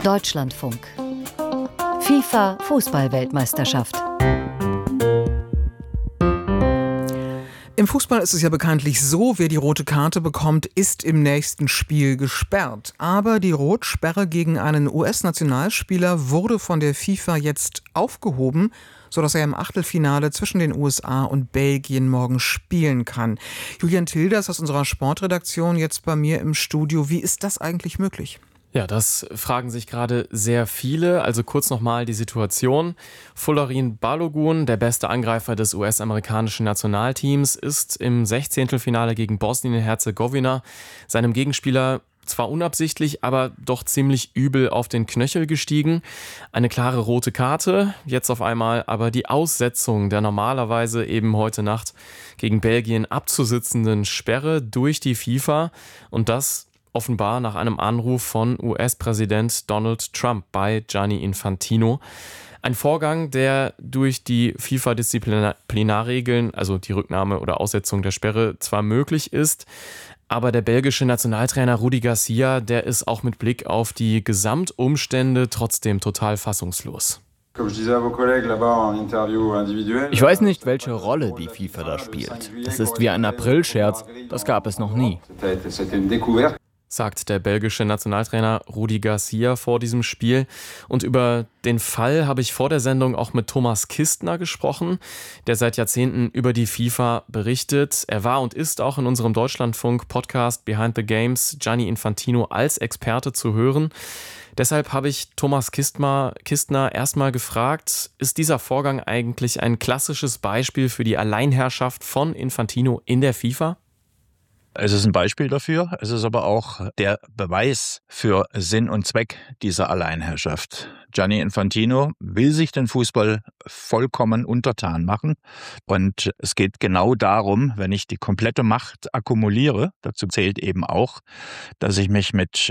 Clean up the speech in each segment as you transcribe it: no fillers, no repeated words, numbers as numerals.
Deutschlandfunk. FIFA Fußball-Weltmeisterschaft. Im Fußball ist es ja bekanntlich so, wer die rote Karte bekommt, ist im nächsten Spiel gesperrt. Aber die Rotsperre gegen einen US-Nationalspieler wurde von der FIFA jetzt aufgehoben, sodass er im Achtelfinale zwischen den USA und Belgien morgen spielen kann. Julian Tilders aus unserer Sportredaktion jetzt bei mir im Studio. Wie ist das eigentlich möglich? Ja, das fragen sich gerade sehr viele. Also kurz nochmal die Situation. Folarin Balogun, der beste Angreifer des US-amerikanischen Nationalteams, ist im 16. gegen Bosnien-Herzegowina seinem Gegenspieler zwar unabsichtlich, aber doch ziemlich übel auf den Knöchel gestiegen. Eine klare rote Karte, jetzt auf einmal aber die Aussetzung der normalerweise eben heute Nacht gegen Belgien abzusitzenden Sperre durch die FIFA, und das offenbar nach einem Anruf von US-Präsident Donald Trump bei Gianni Infantino. Ein Vorgang, der durch die FIFA-Disziplinarregeln, also die Rücknahme oder Aussetzung der Sperre, zwar möglich ist, aber der belgische Nationaltrainer Rudi Garcia, der ist auch mit Blick auf die Gesamtumstände trotzdem total fassungslos. Ich weiß nicht, welche Rolle die FIFA da spielt. Das ist wie ein Aprilscherz, das gab es noch nie, sagt der belgische Nationaltrainer Rudi Garcia vor diesem Spiel. Und über den Fall habe ich vor der Sendung auch mit Thomas Kistner gesprochen, der seit Jahrzehnten über die FIFA berichtet. Er war und ist auch in unserem Deutschlandfunk-Podcast Behind the Games Gianni Infantino als Experte zu hören. Deshalb habe ich Thomas Kistner erstmal gefragt, ist dieser Vorgang eigentlich ein klassisches Beispiel für die Alleinherrschaft von Infantino in der FIFA? Es ist ein Beispiel dafür, es ist aber auch der Beweis für Sinn und Zweck dieser Alleinherrschaft. Gianni Infantino will sich den Fußball vollkommen untertan machen, und es geht genau darum, wenn ich die komplette Macht akkumuliere, dazu zählt eben auch, dass ich mich mit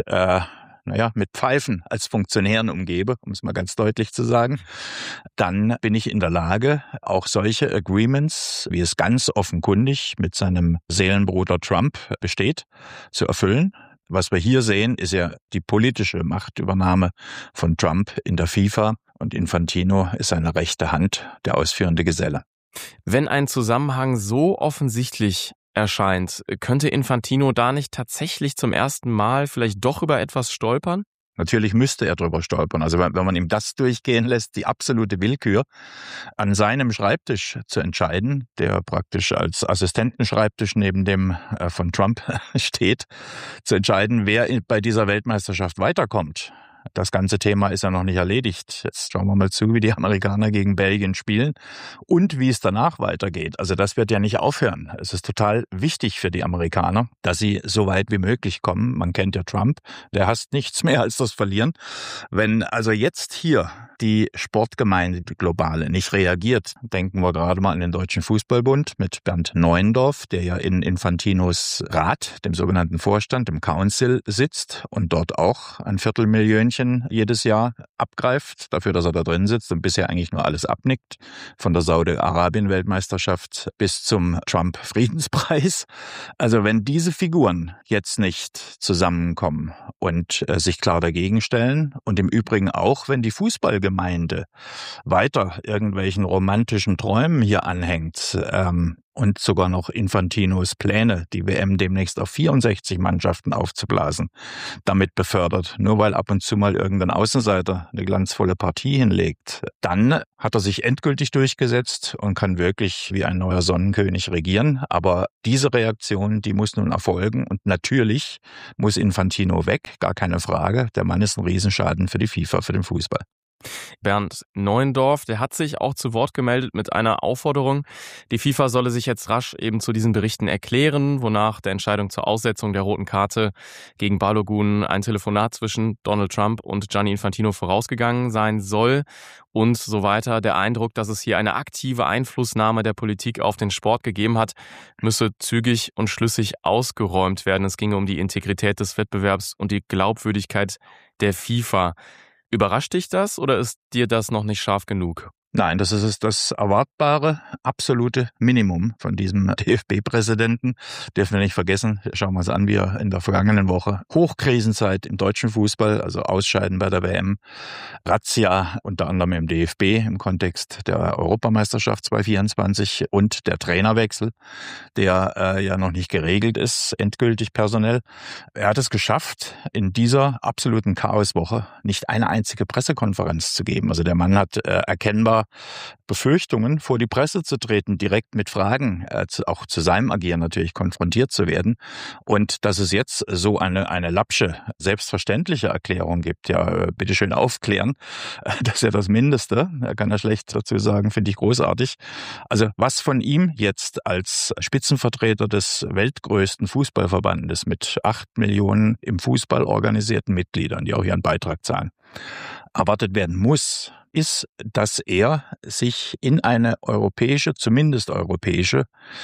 Pfeifen als Funktionären umgebe, um es mal ganz deutlich zu sagen, dann bin ich in der Lage, auch solche Agreements, wie es ganz offenkundig mit seinem Seelenbruder Trump besteht, zu erfüllen. Was wir hier sehen, ist ja die politische Machtübernahme von Trump in der FIFA, und Infantino ist seine rechte Hand, der ausführende Geselle. Wenn ein Zusammenhang so offensichtlich erscheint, könnte Infantino da nicht tatsächlich zum ersten Mal vielleicht doch über etwas stolpern? Natürlich müsste er drüber stolpern. Also wenn man ihm das durchgehen lässt, die absolute Willkür, an seinem Schreibtisch zu entscheiden, der praktisch als Assistentenschreibtisch neben dem von Trump steht, zu entscheiden, wer bei dieser Weltmeisterschaft weiterkommt. Das ganze Thema ist ja noch nicht erledigt. Jetzt schauen wir mal zu, wie die Amerikaner gegen Belgien spielen und wie es danach weitergeht. Also das wird ja nicht aufhören. Es ist total wichtig für die Amerikaner, dass sie so weit wie möglich kommen. Man kennt ja Trump, der hasst nichts mehr als das Verlieren. Wenn also jetzt hier die Sportgemeinde, die globale, nicht reagiert, denken wir gerade mal an den Deutschen Fußballbund mit Bernd Neuendorf, der ja in Infantinos Rat, dem sogenannten Vorstand, im Council sitzt und dort auch ein Viertelmillionchen jedes Jahr abgreift, dafür, dass er da drin sitzt und bisher eigentlich nur alles abnickt, von der Saudi-Arabien-Weltmeisterschaft bis zum Trump-Friedenspreis. Also wenn diese Figuren jetzt nicht zusammenkommen und sich klar dagegen stellen, und im Übrigen auch, wenn die Fußballgemeinde weiter irgendwelchen romantischen Träumen hier anhängt, und sogar noch Infantinos Pläne, die WM demnächst auf 64 Mannschaften aufzublasen, damit befördert, nur weil ab und zu mal irgendein Außenseiter eine glanzvolle Partie hinlegt, dann hat er sich endgültig durchgesetzt und kann wirklich wie ein neuer Sonnenkönig regieren. Aber diese Reaktion, die muss nun erfolgen, und natürlich muss Infantino weg, gar keine Frage. Der Mann ist ein Riesenschaden für die FIFA, für den Fußball. Bernd Neuendorf, der hat sich auch zu Wort gemeldet mit einer Aufforderung. Die FIFA solle sich jetzt rasch eben zu diesen Berichten erklären, wonach der Entscheidung zur Aussetzung der roten Karte gegen Balogun ein Telefonat zwischen Donald Trump und Gianni Infantino vorausgegangen sein soll und so weiter. Der Eindruck, dass es hier eine aktive Einflussnahme der Politik auf den Sport gegeben hat, müsse zügig und schlüssig ausgeräumt werden. Es ginge um die Integrität des Wettbewerbs und die Glaubwürdigkeit der FIFA. Überrascht dich das oder ist dir das noch nicht scharf genug? Nein, das ist das erwartbare, absolute Minimum von diesem DFB-Präsidenten. Dürfen wir nicht vergessen, schauen wir uns an, wie er in der vergangenen Woche Hochkrisenzeit im deutschen Fußball, also Ausscheiden bei der WM, Razzia unter anderem im DFB im Kontext der Europameisterschaft 2024 und der Trainerwechsel, der ja noch nicht geregelt ist, endgültig personell. Er hat es geschafft, in dieser absoluten Chaoswoche nicht eine einzige Pressekonferenz zu geben. Also der Mann hat erkennbar Befürchtungen, vor die Presse zu treten, direkt mit Fragen, auch zu seinem Agieren natürlich konfrontiert zu werden. Und dass es jetzt so eine lapsche, selbstverständliche Erklärung gibt, ja, bitteschön aufklären, das ist ja das Mindeste, da kann er schlecht dazu sagen, finde ich großartig. Also was von ihm jetzt als Spitzenvertreter des weltgrößten Fußballverbandes mit 8 Millionen im Fußball organisierten Mitgliedern, die auch ihren Beitrag zahlen, erwartet werden muss, ist, dass er sich in eine europäische, zumindest europäische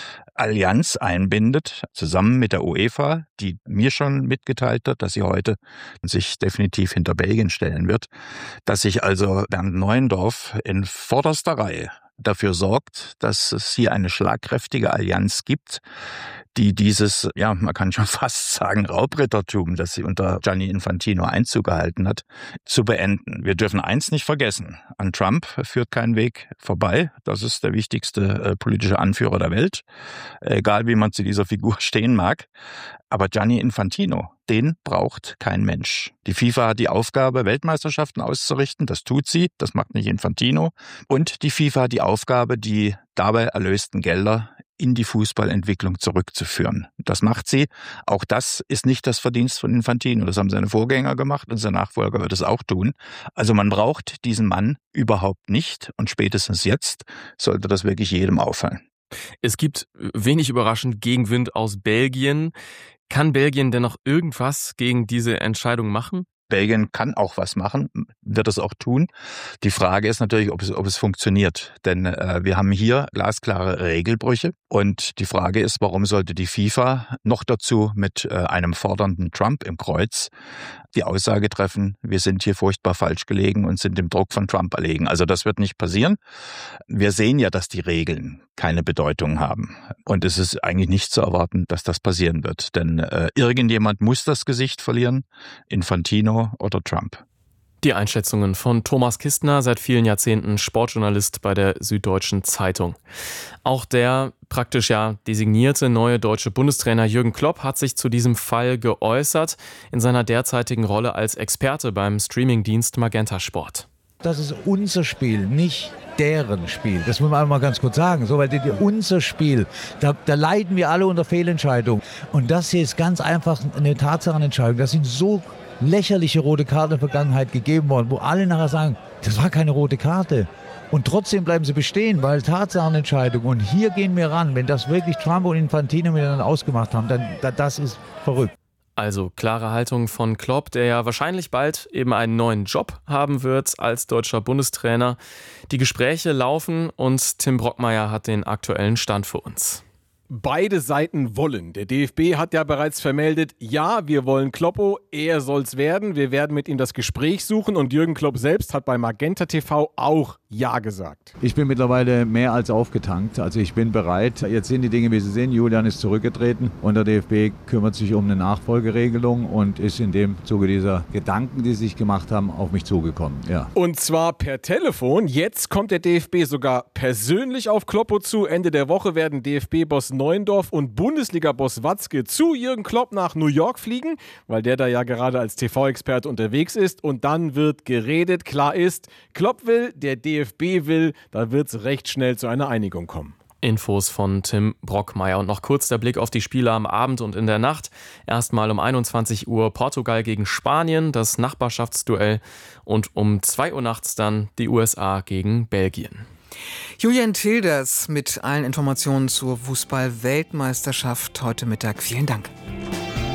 Allianz einbindet, zusammen mit der UEFA, die mir schon mitgeteilt hat, dass sie heute sich definitiv hinter Belgien stellen wird, dass sich also Bernd Neuendorf in vorderster Reihe dafür sorgt, dass es hier eine schlagkräftige Allianz gibt, die dieses, ja, man kann schon fast sagen, Raubrittertum, das sie unter Gianni Infantino Einzug gehalten hat, zu beenden. Wir dürfen eins nicht vergessen. An Trump führt kein Weg vorbei. Das ist der wichtigste politische Anführer der Welt. Egal, wie man zu dieser Figur stehen mag. Aber Gianni Infantino, den braucht kein Mensch. Die FIFA hat die Aufgabe, Weltmeisterschaften auszurichten. Das tut sie. Das macht nicht Infantino. Und die FIFA hat die Aufgabe, die dabei erlösten Gelder in die Fußballentwicklung zurückzuführen. Das macht sie. Auch das ist nicht das Verdienst von Infantino. Das haben seine Vorgänger gemacht und sein Nachfolger wird es auch tun. Also man braucht diesen Mann überhaupt nicht und spätestens jetzt sollte das wirklich jedem auffallen. Es gibt wenig überraschend Gegenwind aus Belgien. Kann Belgien denn noch irgendwas gegen diese Entscheidung machen? Belgien kann auch was machen, wird es auch tun. Die Frage ist natürlich, ob es funktioniert. Denn wir haben hier glasklare Regelbrüche. Und die Frage ist, warum sollte die FIFA noch dazu mit einem fordernden Trump im Kreuz die Aussage treffen, wir sind hier furchtbar falsch gelegen und sind dem Druck von Trump erlegen. Also das wird nicht passieren. Wir sehen ja, dass die Regeln keine Bedeutung haben. Und es ist eigentlich nicht zu erwarten, dass das passieren wird. Denn irgendjemand muss das Gesicht verlieren, Infantino oder Trump. Die Einschätzungen von Thomas Kistner, seit vielen Jahrzehnten Sportjournalist bei der Süddeutschen Zeitung. Auch der praktisch ja designierte neue deutsche Bundestrainer Jürgen Klopp hat sich zu diesem Fall geäußert in seiner derzeitigen Rolle als Experte beim Streamingdienst Magenta Sport. Das ist unser Spiel, nicht deren Spiel. Das muss man einmal ganz kurz sagen. So, weil unser Spiel, da leiden wir alle unter Fehlentscheidungen. Und das hier ist ganz einfach eine Tatsachenentscheidung. Das sind so lächerliche rote Karten in der Vergangenheit gegeben worden, wo alle nachher sagen, das war keine rote Karte. Und trotzdem bleiben sie bestehen, weil Tatsachenentscheidung. Und hier gehen wir ran. Wenn das wirklich Trump und Infantino miteinander ausgemacht haben, dann das ist verrückt. Also klare Haltung von Klopp, der ja wahrscheinlich bald eben einen neuen Job haben wird als deutscher Bundestrainer. Die Gespräche laufen und Tim Brockmeier hat den aktuellen Stand für uns. Beide Seiten wollen. Der DFB hat ja bereits vermeldet, ja, wir wollen Kloppo, er soll's werden. Wir werden mit ihm das Gespräch suchen und Jürgen Klopp selbst hat bei Magenta TV auch Ja gesagt. Ich bin mittlerweile mehr als aufgetankt. Also ich bin bereit. Jetzt sind die Dinge, wie sie sind. Julian ist zurückgetreten und der DFB kümmert sich um eine Nachfolgeregelung und ist in dem Zuge dieser Gedanken, die sie sich gemacht haben, auf mich zugekommen. Ja. Und zwar per Telefon. Jetzt kommt der DFB sogar persönlich auf Kloppo zu. Ende der Woche werden DFB-Boss Neuendorf und Bundesliga-Boss Watzke zu Jürgen Klopp nach New York fliegen, weil der da ja gerade als TV-Experte unterwegs ist. Und dann wird geredet. Klar ist, Klopp will, der DFB will, da wird es recht schnell zu einer Einigung kommen. Infos von Tim Brockmeier. Und noch kurz der Blick auf die Spiele am Abend und in der Nacht. Erstmal um 21 Uhr Portugal gegen Spanien, das Nachbarschaftsduell. Und um 2 Uhr nachts dann die USA gegen Belgien. Julian Tilders mit allen Informationen zur Fußball-Weltmeisterschaft heute Mittag. Vielen Dank.